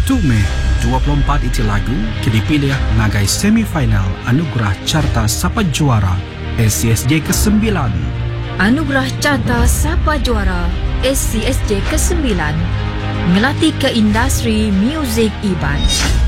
1 Mei 24 iti lagu dipilih ngagai semifinal Anugerah Carta Sapa Juara SCSJ ke-9. Anugerah Carta Sapa Juara SCSJ ke-9 melatih ke industri muzik Iban.